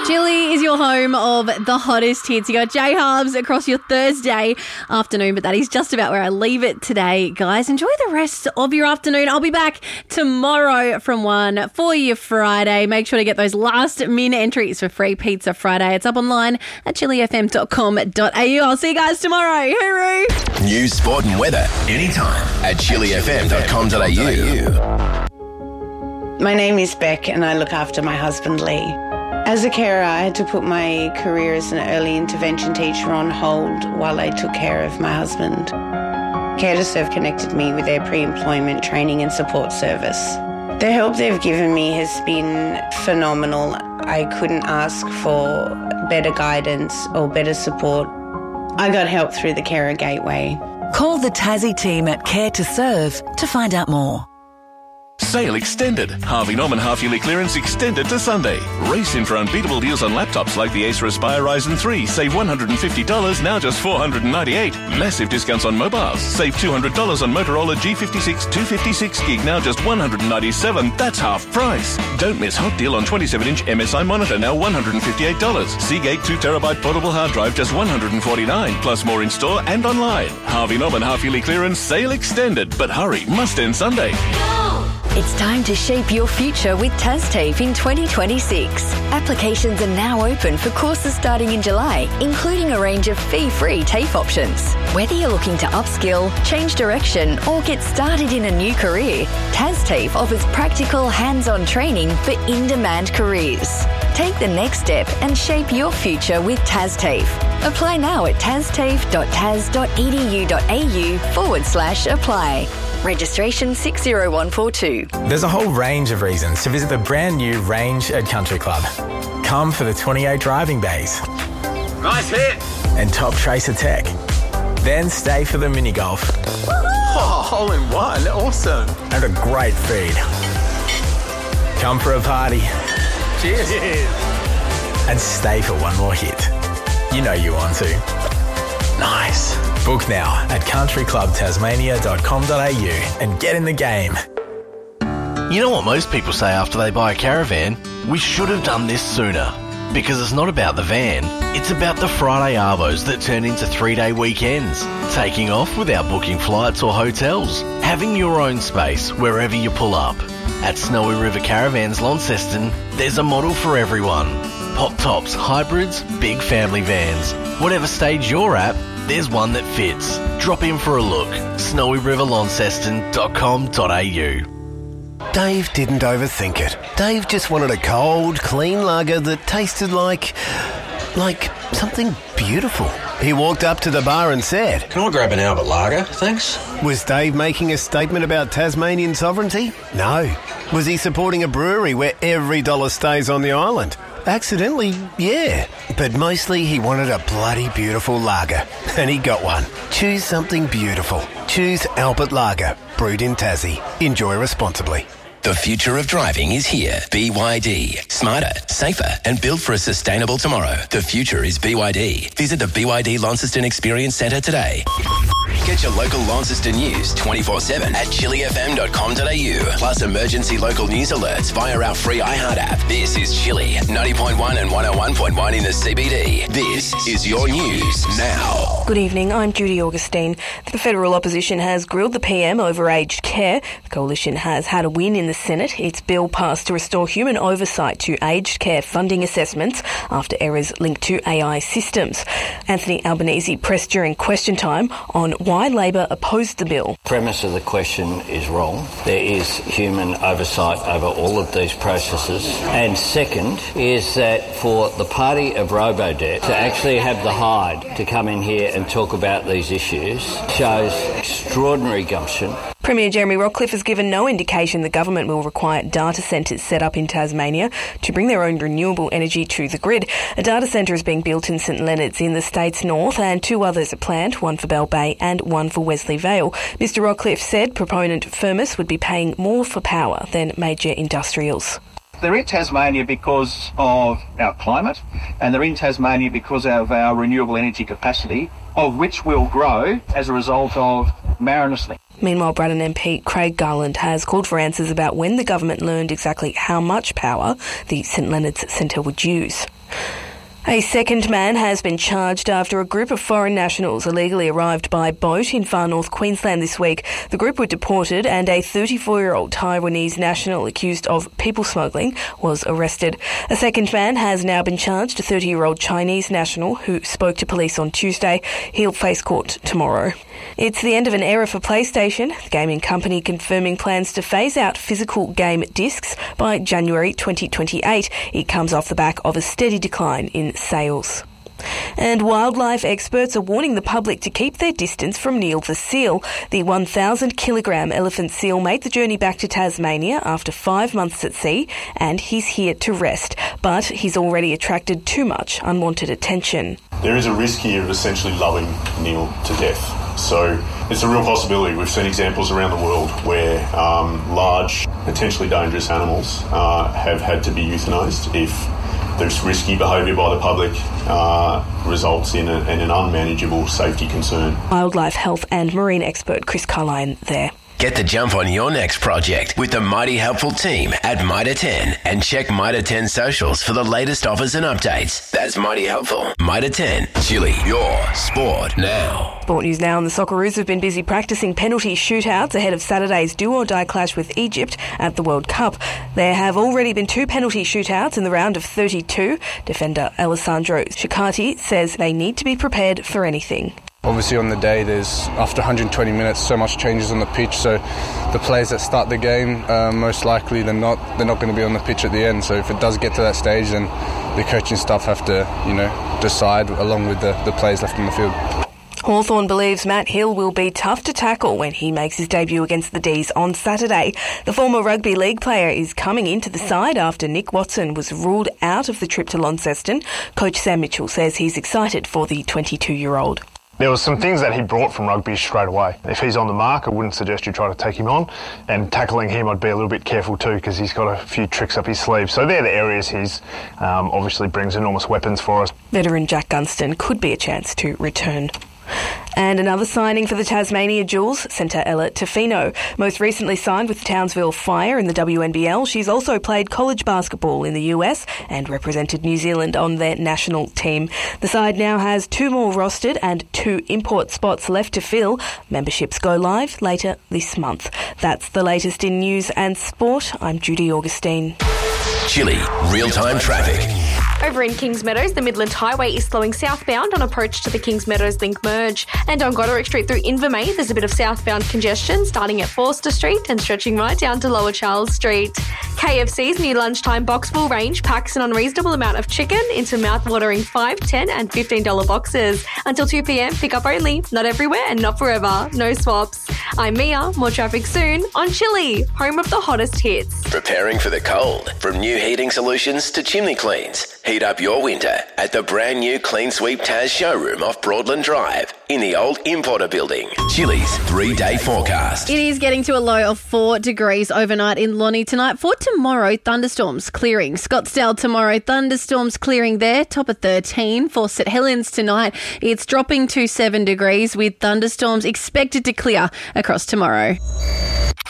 Chile is your home of the hottest hits. You got J-Hubs across your Thursday afternoon, but that is just about where I leave it today, guys. Enjoy the rest of your afternoon. I'll be back tomorrow from 1 for your Friday. Make sure to get those last-minute entries for Free Pizza Friday. It's up online at chilifm.com.au. I'll see you guys tomorrow. Hooroo! News, sport and weather anytime at chilifm.com.au. My name is Beck and I look after my husband Lee. As a carer, I had to put my career as an early intervention teacher on hold while I took care of my husband. Care to Serve connected me with their pre-employment training and support service. The help they've given me has been phenomenal. I couldn't ask for better guidance or better support. I got help through the Carer Gateway. Call the Tassie team at Care to Serve to find out more. Sale extended. Harvey Norman half-yearly clearance extended to Sunday. Race in for unbeatable deals on laptops like the Acer Aspire Ryzen 3. Save $150, now just $498. Massive discounts on mobiles. Save $200 on Motorola G56 256 gig, now just $197. That's half price. Don't miss hot deal on 27-inch MSI monitor, now $158. Seagate 2TB portable hard drive, just $149. Plus more in store and online. Harvey Norman half-yearly clearance sale extended. But hurry, must end Sunday. It's time to shape your future with TASTAFE in 2026. Applications are now open for courses starting in July, including a range of fee-free TAFE options. Whether you're looking to upskill, change direction, or get started in a new career, TASTAFE offers practical, hands-on training for in-demand careers. Take the next step and shape your future with TASTAFE. Apply now at tastafe.tas.edu.au/apply. Registration 60142. There's a whole range of reasons to visit the brand new Range at Country Club. Come for the 28 driving bays. Nice hit! And top tracer tech. Then stay for the mini golf. Oh, hole in one. Awesome. And a great feed. Come for a party. Cheers. And stay for one more hit. You know you want to. Nice. Book now at countryclubtasmania.com.au and get in the game. You know what most people say after they buy a caravan? We should have done this sooner. Because it's not about the van, it's about the Friday arvos that turn into 3-day weekends. Taking off without booking flights or hotels. Having your own space wherever you pull up. At Snowy River Caravans Launceston, there's a model for everyone. Pop tops, hybrids, big family vans. Whatever stage you're at, there's one that fits. Drop in for a look. snowyriverlaunceston.com.au. Dave didn't overthink it. Dave just wanted a cold, clean lager that tasted like something beautiful. He walked up to the bar and said, "Can I grab an Albert Lager, thanks?" Was Dave making a statement about Tasmanian sovereignty? No. Was he supporting a brewery where every dollar stays on the island? Accidentally, yeah. But mostly he wanted a bloody beautiful lager. And he got one. Choose something beautiful. Choose Albert Lager. Brewed in Tassie. Enjoy responsibly. The future of driving is here. BYD. Smarter, safer, and built for a sustainable tomorrow. The future is BYD. Visit the BYD Launceston Experience Centre today. Get your local Launceston news 24/7 at chilifm.com.au. Plus emergency local news alerts via our free iHeart app. This is Chili, 90.1 and 101.1 in the CBD. This is your news now. Good evening, I'm Judy Augustine. The federal opposition has grilled the PM over aged care. The coalition has had a win in the Senate. Its bill passed to restore human oversight to aged care funding assessments after errors linked to AI systems. Anthony Albanese pressed during question time on why Labor opposed the bill. The premise of the question is wrong. There is human oversight over all of these processes. And second is that for the party of Robodebt to actually have the hide to come in here and talk about these issues shows extraordinary gumption. Premier Jeremy Rockcliffe has given no indication the government will require data centres set up in Tasmania to bring their own renewable energy to the grid. A data centre is being built in St Leonards in the state's north and 2 others are planned, one for Bell Bay and one for Wesley Vale. Mr Rockcliffe said proponent Firmus would be paying more for power than major industrials. They're in Tasmania because of our climate, and they're in Tasmania because of our renewable energy capacity, of which will grow as a result of Marinus Link. Meanwhile, Braddon MP Craig Garland has called for answers about when the government learned exactly how much power the St Leonards Centre would use. A second man has been charged after a group of foreign nationals illegally arrived by boat in far north Queensland this week. The group were deported and a 34-year-old Taiwanese national accused of people smuggling was arrested. A second man has now been charged, a 30-year-old Chinese national who spoke to police on Tuesday. He'll face court tomorrow. It's the end of an era for PlayStation, the gaming company confirming plans to phase out physical game discs by January 2028. It comes off the back of a steady decline in sales. And wildlife experts are warning the public to keep their distance from Neil the seal. The 1,000-kilogram elephant seal made the journey back to Tasmania after 5 months at sea, and he's here to rest. But he's already attracted too much unwanted attention. There is a risk here of essentially loving Neil to death. So it's a real possibility. We've seen examples around the world where large, potentially dangerous animals have had to be euthanised if there's risky behaviour by the public results in an unmanageable safety concern. Wildlife health and marine expert Chris Carline there. Get the jump on your next project with the Mighty Helpful team at Mitre 10 and check Mitre 10 socials for the latest offers and updates. That's Mighty Helpful. Mitre 10, Chili, your sport now. Sport news now, and the Socceroos have been busy practicing penalty shootouts ahead of Saturday's do-or-die clash with Egypt at the World Cup. There have already been 2 penalty shootouts in the round of 32. Defender Alessandro Ciccardi says they need to be prepared for anything. Obviously on the day, there's after 120 minutes so much changes on the pitch, so the players that start the game most likely they're not going to be on the pitch at the end. So if it does get to that stage, then the coaching staff have to decide along with the players left on the field. Hawthorn believes Matt Hill will be tough to tackle when he makes his debut against the D's on Saturday. The former rugby league player is coming into the side after Nick Watson was ruled out of the trip to Launceston. Coach Sam Mitchell says he's excited for the 22-year-old. There was some things that he brought from rugby straight away. If he's on the mark, I wouldn't suggest you try to take him on. And tackling him, I'd be a little bit careful too, because he's got a few tricks up his sleeve. So they're the areas he's obviously brings enormous weapons for us. Veteran Jack Gunston could be a chance to return. And another signing for the Tasmania Jewels, centre Ella Tofino. Most recently signed with the Townsville Fire in the WNBL, she's also played college basketball in the US and represented New Zealand on their national team. The side now has 2 more rostered and 2 import spots left to fill. Memberships go live later this month. That's the latest in news and sport. I'm Judy Augustine. Chili, real-time traffic. Over in Kings Meadows, the Midland Highway is slowing southbound on approach to the Kings Meadows Link merge. And on Goderic Street through Invermay, there's a bit of southbound congestion starting at Forster Street and stretching right down to Lower Charles Street. KFC's new lunchtime Boxful range packs an unreasonable amount of chicken into mouth-watering $5, $10 and $15 boxes. Until 2 p.m, pick up only. Not everywhere and not forever. No swaps. I'm Mia. More traffic soon on Chili, home of the hottest hits. Preparing for the cold. From new heating solutions to chimney cleans. Heat up your winter at the brand new Clean Sweep Taz showroom off Broadland Drive in the old Importer building. Chili's 3-day forecast. It is getting to a low of 4 degrees overnight in Lonnie tonight. For tomorrow, thunderstorms clearing. Scottsdale tomorrow, thunderstorms clearing there. Top of 13. For St Helens tonight, it's dropping to 7 degrees with thunderstorms expected to clear across tomorrow.